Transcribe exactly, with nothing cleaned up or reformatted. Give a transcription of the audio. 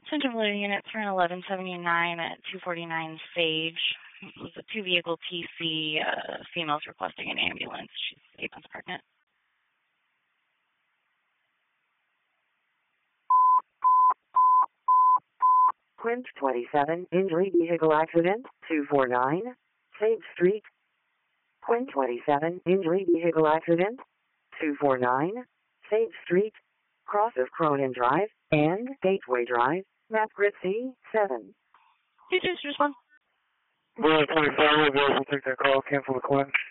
Central Living Unit three eleven seventy-nine at two forty-nine Sage. It was a two-vehicle T C. Uh, female's requesting an ambulance. She's eight months pregnant. Quint twenty-seven, injury vehicle accident, two forty-nine, Sage Street. Quint twenty-seven, injury vehicle accident, two forty-nine, Sage Street, cross of Cronin Drive and Gateway Drive, map grid C seven. Two two, respond. Boy twenty-five, we'll take that call, cancel the Quint.